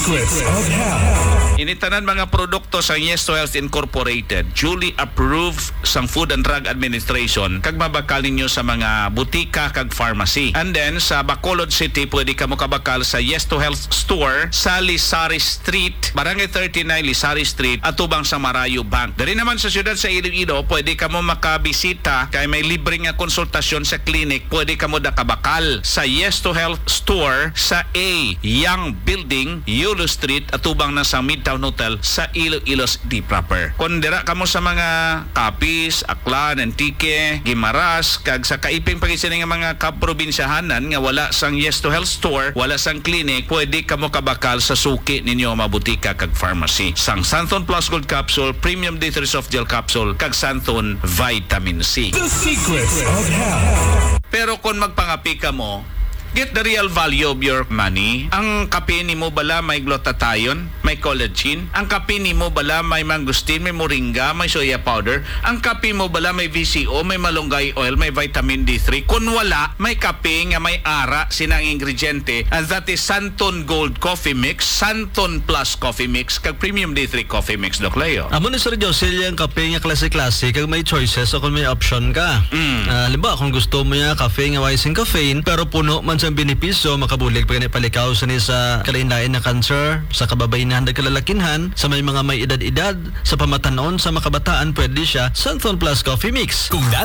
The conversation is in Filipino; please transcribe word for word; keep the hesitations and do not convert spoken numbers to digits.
Secrets of Health. Initanan mga produkto sa Yes to Health Incorporated, duly approved sang Food and Drug Administration, kag mabakal ninyo sa mga butika kag pharmacy. And then sa Bacolod City, pwede ka mo kabakal sa Yes to Health Store sa Lisari Street, Barangay thirty-nine Lisari Street, atubang sa Marayo Bank. Dari naman sa siyudad sa Iloilo, pwede ka mo makabisita kay may libre nga konsultasyon sa clinic, pwede ka mo dakabakal sa Yes to Health Store sa A Young Building, Yulo Street, atubang na sa Midtown Hotel sa Iloilo City proper. Kung dira ka mo sa mga Capiz, Aklan, Antique, Guimaras, kag sa kaiping pagisining nga mga kaprobinsyahanan nga wala sang Yes to Health Store, wala sang clinic, pwede ka mo kabakal sa suki ninyo mabutika kag pharmacy. Sang Santon Plus Gold Capsule, Premium D three Soft Gel Capsule, kag Santon Vitamin C. The Secrets of Health. Pero kung magpangapi ka mo, get the real value of your money. Ang kape ni mo bala may glutathione, may collagen. Ang kape ni mo bala may mangosteen, may moringa, may soya powder. Ang kape mo bala may V C O, may malunggay oil, may vitamin D three. Kung wala, may kape nga may ara sinang ingrediente, and that is Santon Gold Coffee Mix, Santon Plus Coffee Mix, kag Premium D three Coffee Mix, Doc Leo. Amo ni Sir Josel yung kape nga klase-klase kag may choices o kung may option ka. Mm. Uh, halimbawa, kung gusto mo yung kape nga wise caffeine pero puno man sa benepisyo, makabulig pa ganit palikaw sa ni sa kalain-lain na cancer, sa kababainahan na kalalakinhan, sa may mga may edad-edad, sa pamatanon, sa makabataan, pwede siya Santon Plus Coffee Mix. Kung